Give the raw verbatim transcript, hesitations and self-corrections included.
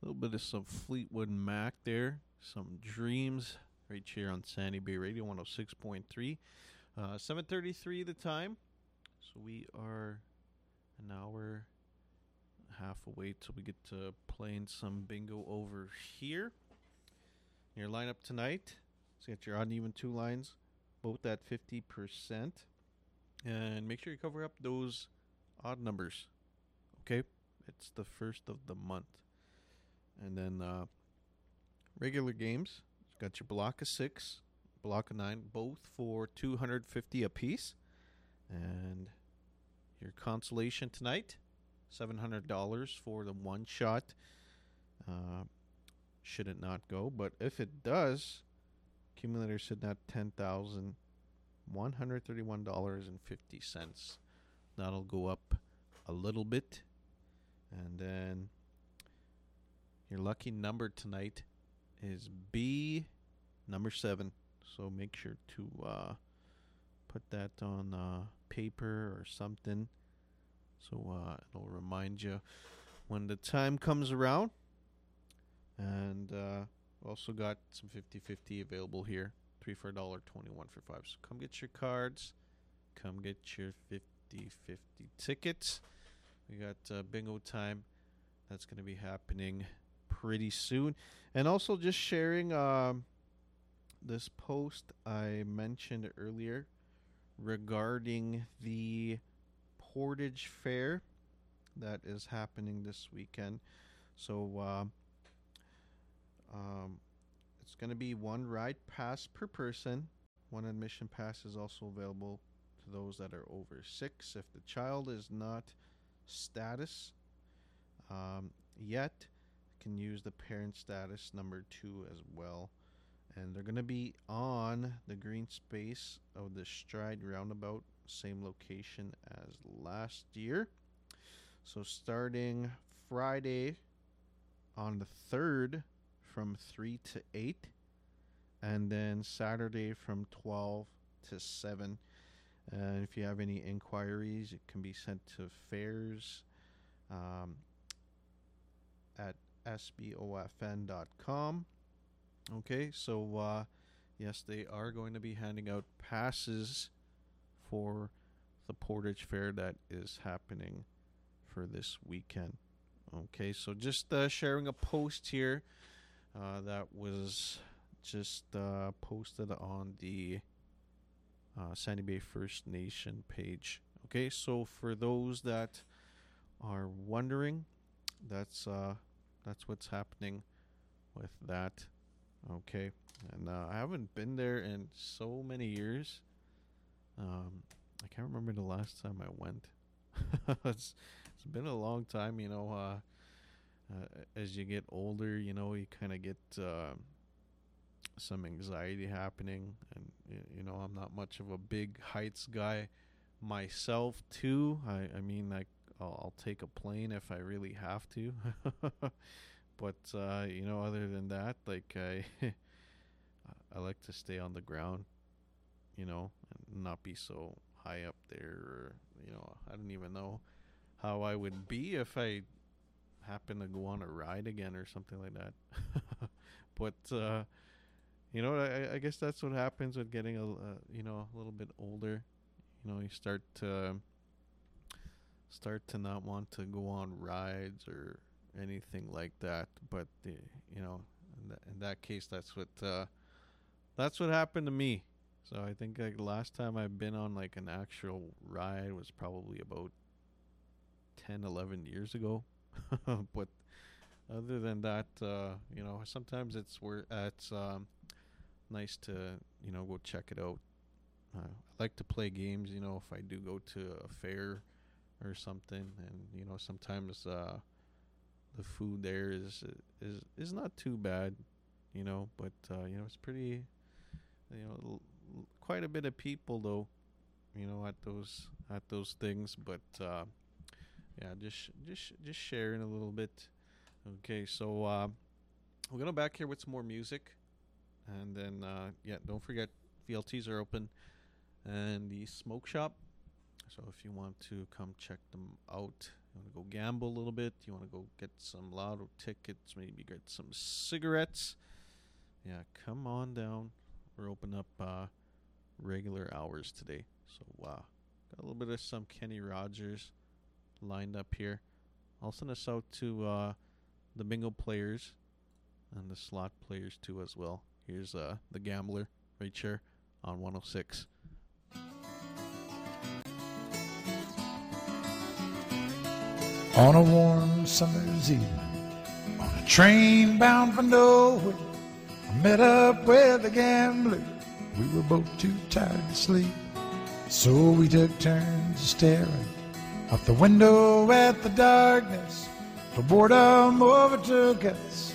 A little bit of some Fleetwood Mac there. Some Dreams right here on Sandy Bay Radio one oh six point three. Uh, seven thirty-three the time. So we are an hour and a half away till we get to playing some bingo over here. Your lineup tonight. So you got your odd and even two lines, both at fifty percent. And make sure you cover up those odd numbers. Okay? It's the first of the month. And then uh, regular games. You got your block of six, block of nine, both for two hundred fifty apiece. And your consolation tonight, seven hundred dollars for the one shot. Uh, should it not go, but if it does, accumulator sitting at ten thousand one hundred thirty-one dollars and fifty cents. That'll go up a little bit. And then your lucky number tonight is B number seven. So make sure to uh, put that on uh, paper or something. So uh, it'll remind you when the time comes around. And uh, also got some fifty-fifty available here. Three for a dollar, twenty-one for five. So come get your cards. Come get your fifty-fifty tickets. We got uh, bingo time. That's going to be happening pretty soon. And also just sharing um, this post I mentioned earlier regarding the Portage Fair that is happening this weekend. So uh, um, it's going to be one ride pass per person. One admission pass is also available to those that are over six. If the child is not status um, yet, can use the parent status number two as well. And they're going to be on the green space of the Stride Roundabout, same location as last year. So starting Friday on the third from three to eight, and then Saturday from twelve to seven. And if you have any inquiries, it can be sent to fairs um, at S B O F N dot com. Okay, so uh, yes, they are going to be handing out passes for the Portage Fair that is happening for this weekend. Okay, so just uh, sharing a post here uh, that was just uh, posted on the uh, Sandy Bay First Nation page. Okay, so for those that are wondering, that's uh, that's what's happening with that. Okay, and uh, I haven't been there in so many years. Um, I can't remember the last time I went. it's, it's been a long time, you know. Uh, uh, as you get older, you know, you kind of get uh, some anxiety happening, and you know, I'm not much of a big heights guy myself, too. I, I mean, like, I'll, I'll take a plane if I really have to. But, uh, you know, other than that, like, I, I like to stay on the ground, you know, and not be so high up there. Or, you know, I don't even know how I would be if I happen to go on a ride again or something like that. But, uh, you know, I, I guess that's what happens with getting, a, uh, you know, a little bit older. You know, you start to, start to not want to go on rides or anything like that. But the, you know, in, th- in that case, that's what uh, that's what happened to me. So I think like the last time I've been on like an actual ride was probably about ten, eleven years ago. But other than that, uh, you know, sometimes it's where it's um, nice to, you know, go check it out. Uh, I like to play games, you know, if I do go to a fair or something, and you know, sometimes uh, the food there is is is not too bad, you know, but uh, you know, it's pretty, you know, l- l- quite a bit of people though, you know, at those at those things. But uh, yeah, just just just sharing a little bit. Okay, so uh, we're gonna back here with some more music, and then uh, yeah, don't forget V L Ts are open, and the smoke shop. So if you want to come check them out, You want to go gamble a little bit? You want to go get some lotto tickets? Maybe get some cigarettes? Yeah, come on down. We're open up uh, regular hours today. So, wow. Got a little bit of some Kenny Rogers lined up here. I'll send us out to uh, the bingo players and the slot players too as well. Here's uh, the Gambler right here on one oh six. On a warm summer's evening, on a train bound for nowhere, I met up with a gambler. We were both too tired to sleep, so we took turns staring out the window at the darkness. For boredom overtook us,